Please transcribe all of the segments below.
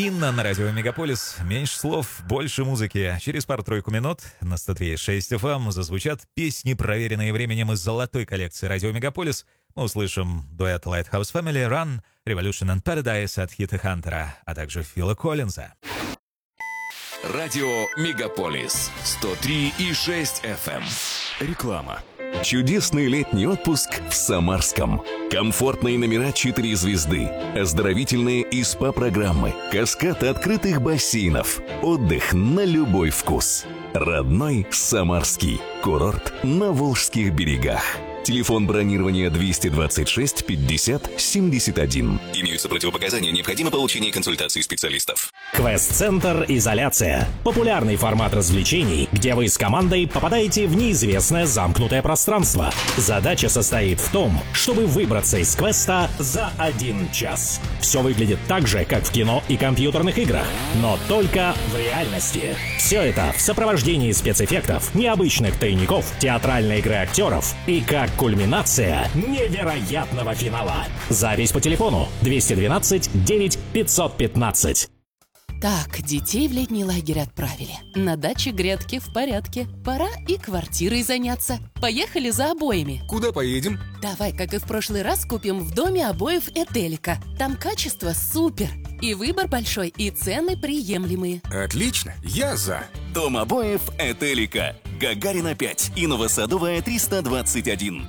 Инна на радио Мегаполис. Меньше слов, больше музыки. Через пару-тройку минут на 103.6 FM зазвучат песни, проверенные временем из золотой коллекции радио Мегаполис. Мы услышим дуэт Lighthouse Family, Run, Revolution and Paradise от Хита Хантера, а также Фила Коллинза. Радио Мегаполис 103,6 FM. Реклама. Чудесный летний отпуск в Самарском. Комфортные номера 4 звезды, оздоровительные и СПА-программы, каскад открытых бассейнов, отдых на любой вкус. Родной Самарский курорт на Волжских берегах. Телефон бронирования 226 50 71. Имеются противопоказания, необходимо получение консультации специалистов. Квест-центр «Изоляция». Популярный формат развлечений, где вы с командой попадаете в неизвестное замкнутое пространство. Задача состоит в том, чтобы выбраться из квеста за 1 час. Все выглядит так же, как в кино и компьютерных играх, но только в реальности. Все это в сопровождении спецэффектов, необычных тайников, театральной игры актеров и как кульминация невероятного финала. Запись по телефону 212 9 515. Так, детей в летний лагерь отправили. На даче грядки в порядке. Пора и квартирой заняться. Поехали за обоями. Куда поедем? Давай, как и в прошлый раз, купим в доме обоев Этелика. Там качество супер. И выбор большой, и цены приемлемые. Отлично, я за. Дом обоев Этелика. Гагарина 5 и Новосадовая 321.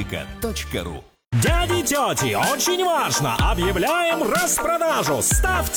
Этелика.ру. Дяди и тети, очень важно! Объявляем распродажу! Ставьте